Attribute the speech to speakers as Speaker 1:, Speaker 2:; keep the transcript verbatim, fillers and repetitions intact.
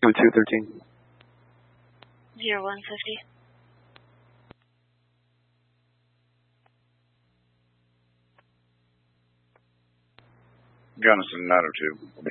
Speaker 1: Two two thirteen.
Speaker 2: Zero one fifty.
Speaker 3: Gunnison nine oh two.